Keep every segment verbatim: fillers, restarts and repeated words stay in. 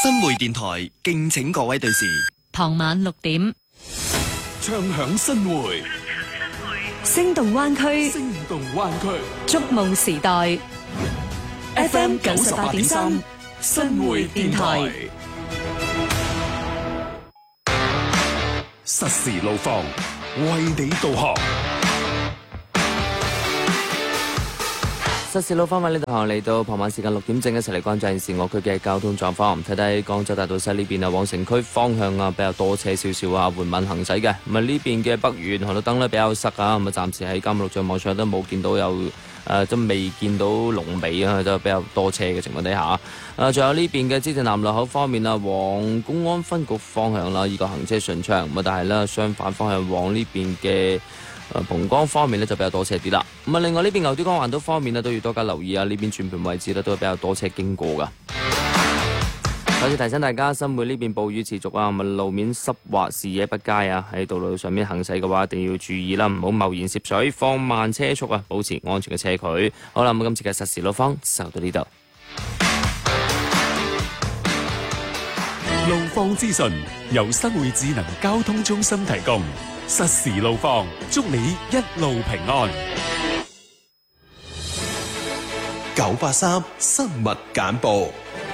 新會電台敬請各位對視。 傍晚六點， 唱響新會， 聲動灣區， 聲動灣區， 觸夢時代。F M 九十八點三，新會電台。 實時路況，為你導航。 實時路況為你導航，嚟到傍晚時間六點正，一齊嚟關注現時我區嘅交通狀況。睇睇廣州大道西呢邊啊，往城區方向啊比較多車少少啊，緩慢行駛嘅。咁啊呢邊嘅北園紅綠燈咧比較塞啊，咁啊暫時喺監路上網上都冇見到有誒，都未見到龍尾啊，就比較多車嘅情況底下。誒，仲有呢邊嘅資正南路口方面啊，往公安分局方向啦，依個行車順暢。咁啊，但係咧相反方向往呢邊嘅誒蓬江方面咧就比較多車啲啦。咁啊，另外呢邊牛碉角環島方面咧都要多加留意啊，呢邊轉盤位置咧都比較多車經過噶。首先提醒大家，新會呢邊暴雨持續啊，咁路面濕滑，視野不佳啊，喺道路上面行駛嘅話，一定要注意啦，唔好貿然涉水，放慢車速啊，保持安全嘅車距。好啦，咁今次嘅實時路況就到呢度。 路況資訊由新會智能交通中心提供，實時路況，祝你一路平安。 九八三新聞簡報。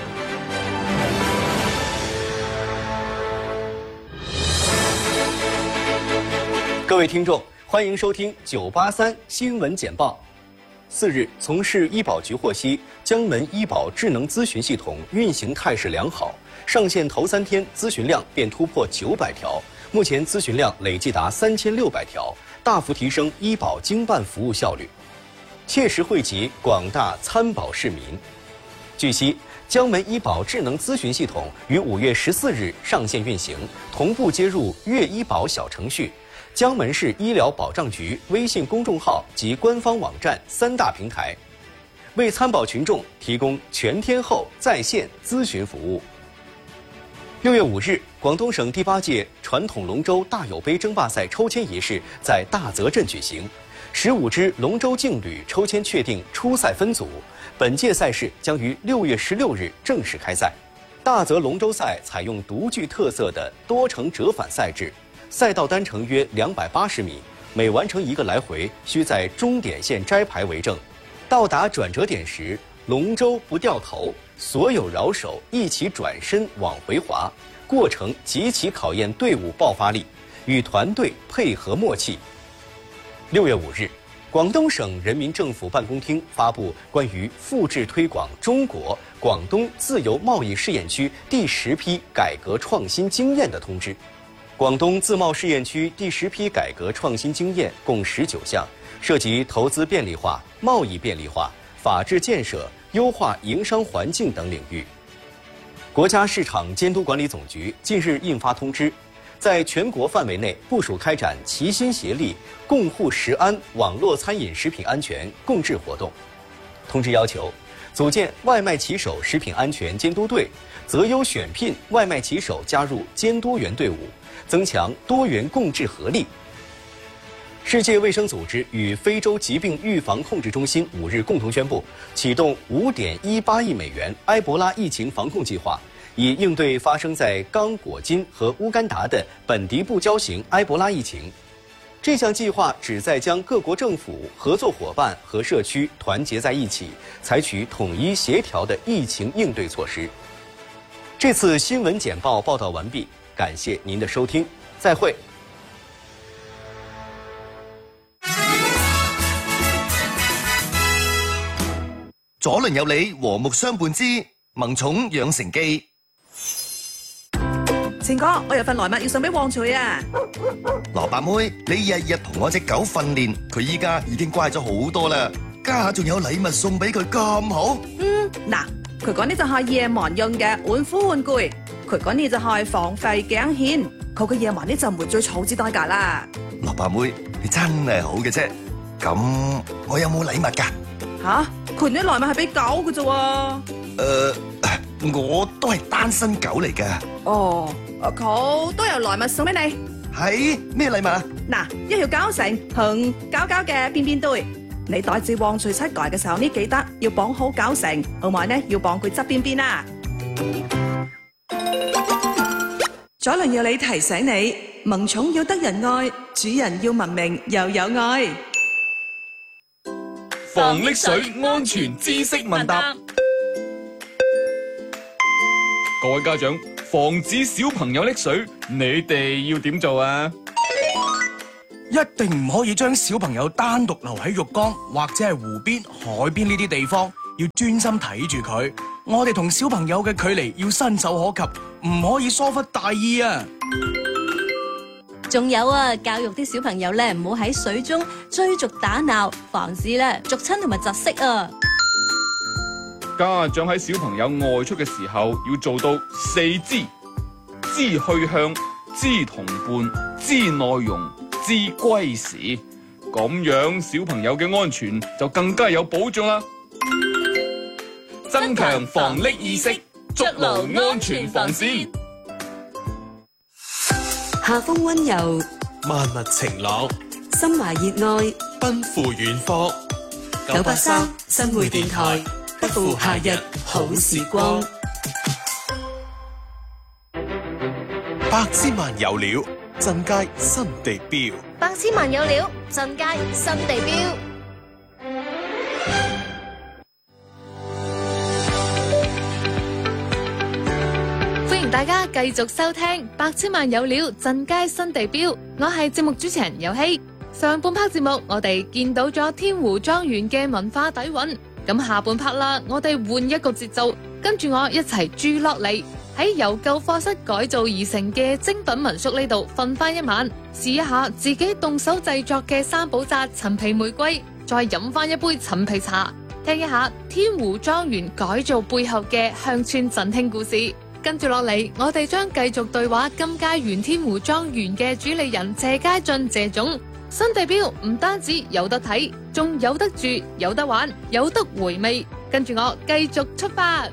各位聽眾，歡迎收聽九八三新聞簡報。四日，從市醫保局獲悉，江門醫保智能諮詢系統運行態勢良好，上線頭三天諮詢量便突破九百條，目前諮詢量累計達三千六百條，大幅提升醫保經辦服務效率，切實惠及廣大參保市民。據悉，江門醫保智能諮詢系統於五月十四日上線運行，同步接入粵醫保小程序、江門市醫療保障局微信公眾號及官方網站三大平台，為參保群眾提供全天候在線諮詢服務。六月五日，廣東省第八屆傳統龍舟大有杯爭霸賽抽籤儀式在大澤鎮舉行，十五支龍舟勁旅抽籤確定初賽分組，本屆賽事將於六月十六日正式開賽。大澤龍舟賽採用獨具特色的多程折返賽制。賽道單程約兩百八十米，每完成一個來回，需在終點線摘牌為證。到達轉折點時，龍舟不掉頭，所有饒手一起轉身往回滑，過程極其考驗隊伍爆發力與團隊配合默契。六月五日，廣東省人民政府辦公廳發布關於複製推廣中國廣東自由貿易試驗區第十批改革創新經驗的通知。廣東自貿試驗區第十批改革創新經驗共十九項，涉及投資便利化、貿易便利化、法治建設、優化營商環境等領域。國家市場監督管理總局近日印發通知，在全國範圍內部署開展齊心協力、共護食安網絡餐飲食品安全共治活動。通知要求，組建外賣騎手食品安全監督隊，擇優選聘外賣騎手加入監督員隊伍，增強多元共治合力。世界衛生組織與非洲疾病預防控制中心五日共同宣布，啟動五點一八億美元埃博拉疫情防控計劃，以應對發生在剛果金和烏干達的本地不交型埃博拉疫情。這項計劃旨在將各國政府、合作夥伴和社區團結在一起，採取統一協調的疫情應對措施。這次新聞簡報報道完畢，感謝您的收聽，再會。 左鄰右里和睦相伴之萌寵養成記。 成哥，我有份禮物要送俾旺財啊！ 蘿蔔妹，你日日同我隻狗訓練，佢依家已經乖咗好多啦，家下仲有禮物送俾佢咁好。 嗯，嗱，佢講呢就係夜晚用嘅玩虎玩具，佢講呢就係防吠頸線，佢嘅夜晚呢就唔會再儲值代價啦。 蘿蔔妹，你真係好嘅啫。咁我有冇禮物㗎？ 吓，佢啲禮物係俾狗嘅啫喎。 誒，我都係單身狗嚟㗎。 哦，佢都有禮物送俾你。 係咩禮物啊？ 嗱，一條膠繩同膠膠嘅便便袋。你帶住旺財出街嘅時候呢，記得要綁好膠繩，同埋呢要綁佢側邊邊啊。 左鄰要你提醒你，萌寵要得人愛，主人要文明又有愛。 防溺水安全知識問答。各位家長，防止小朋友溺水，你哋要點做啊？ 一定唔可以將小朋友單獨留喺浴缸或者係湖邊、海邊呢啲地方，要專心睇住佢。我哋同小朋友嘅距離要伸手可及，唔可以疏忽大意啊！ 仲有啊，教育啲小朋友咧，唔好喺水中追逐打鬧，防止咧逐親同埋窒息啊！ 家長喺小朋友外出嘅時候，要做到四知：知去向、知同伴、知內容、知歸時。咁樣小朋友嘅安全就更加有保障啦。增強防溺意識，築牢安全防線。 夏風溫柔， 萬物晴朗， 心懷熱愛， 奔赴遠方。 九八三新會電台，不負夏日好時光。 百千萬有料，鎮街新地標。 百千萬有料，鎮街新地標。 大家繼續收聽百千萬有料鎮街新地標，我係節目主持人游希。上半 part 節目我哋見到咗天湖莊園嘅文化底蘊，咁下半 part 啦，我哋換一個節奏，跟住我一齊住落嚟，喺由舊課室改造而成嘅精品民宿呢度瞓翻一晚，試一下自己動手製作嘅三寶紮陳皮玫瑰，再飲翻一杯陳皮茶，聽一下天湖莊園改造背後嘅鄉村振興故事。跟住落嚟，我哋將繼續對話金佳園天湖莊園嘅主理人謝佳俊謝總。新地標唔單止有得睇，仲有得住、有得玩、有得回味。跟住我繼續出發。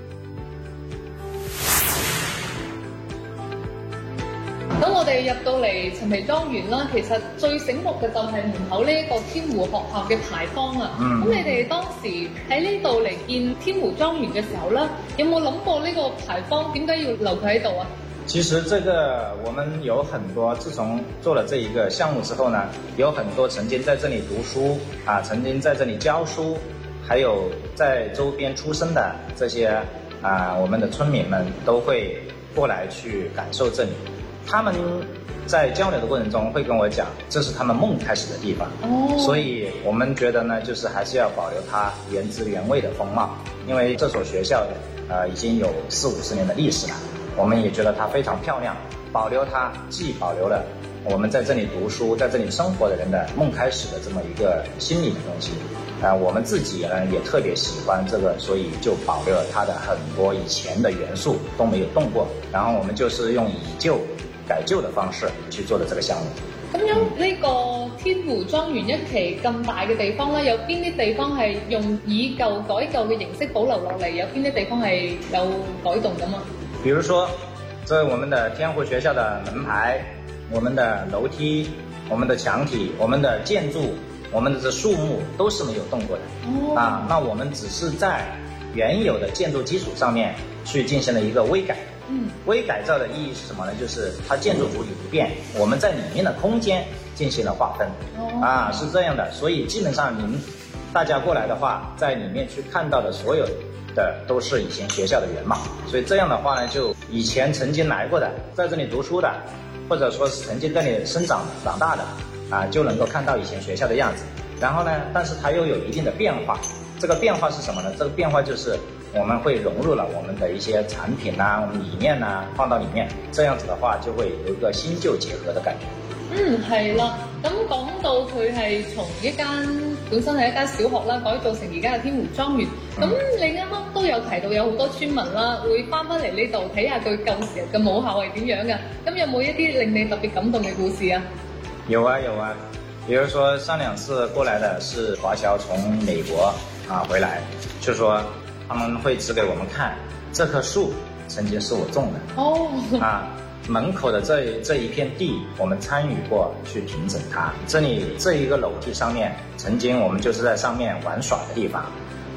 咁我哋入到嚟陳皮莊園啦，其實最醒目嘅就係門口呢一個天湖學校嘅牌坊啊。咁、嗯、你哋當時喺呢度嚟建天湖莊園嘅時候咧，有冇諗過呢個牌坊點解要留佢喺度啊？ 其實這個我們有很多，自從做了這一個項目之後呢，有很多曾經在這裡讀書啊，曾經在這裡教書，還有在周邊出生的這些啊，我們的村民們都會過來去感受這裡。他們在交流的過程中會跟我講，這是他們夢開始的地方，哦、所以我們覺得呢，就是還是要保留它原汁原味的風貌，因為這所學校呃已經有四五十年的歷史了，我們也覺得它非常漂亮，保留它既保留了我們在這裡讀書、在這裡生活的人的夢開始的這麼一個心理的東西，啊、呃，我們自己呢也特別喜歡這個，所以就保留了它的很多以前的元素都沒有動過，然後我們就是用以舊改舊的方式去做的這個項目。 咁樣呢個天湖莊園一期咁大嘅地方咧，有邊啲地方係用以舊改舊嘅形式保留落嚟？有邊啲地方係有改動㗎嘛？ 比如說，這我們的天湖學校的門牌、我們的樓梯、我們的牆體、我們的建築、我們的這樹木都是沒有動過的。哦。啊，那我們只是在原有的建築基礎上面去進行了一個微改。嗯，微改造的意義是什麼呢？就是它建築主體不變，我們在裡面的空間進行了劃分。哦，啊，是這樣的，所以基本上您大家過來的話，在裡面去看到的所有的都是以前學校的原貌。所以這樣的話呢，就以前曾經來過的，在這裡讀書的，或者說是曾經在這裡生長長大的，啊，就能夠看到以前學校的樣子。然後呢，但是它又有一定的變化。這個變化是什麼呢？這個變化就是我們會融入了我們的一些產品啊，我們理念啊，放到裡面，這樣子的話就會有一個新舊結合的感覺。嗯，係啦。咁講到佢係從一間本身係一間小學啦，改造成而家嘅天湖莊園。咁、嗯、你啱啱都有提到有好多村民啦，會翻返嚟呢度睇下佢舊時嘅母校係點樣嘅。咁有冇一啲令你特別感動嘅故事啊？有啊有啊，比如說上兩次過來的是華僑從美國啊回來，就說他們會指給我們看這棵樹曾經是我種的哦啊，門口的這這一片地我們參與過去平整它，這裡這一個樓梯上面曾經我們就是在上面玩耍的地方，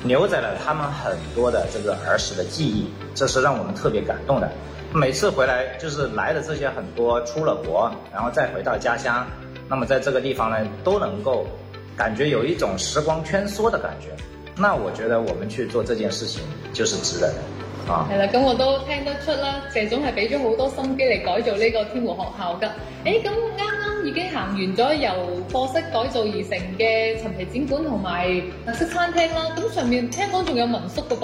留在了他们很多的这个儿时的记忆，这是让我们特别感动的。每次回来就是来的这些很多出了国，然后再回到家乡，那麼在這個地方呢，都能夠感覺有一種時光穿梭的感覺。那我覺得我們去做這件事情就是值得的。啊， 係啦，咁我都聽得出啦，謝總係俾咗好多心機嚟改造呢個天湖學校㗎。誒，咁啱啱已經行完咗由課室改造而成嘅陳皮展館同埋特色餐廳啦，咁上面聽講仲有民宿㗎噃。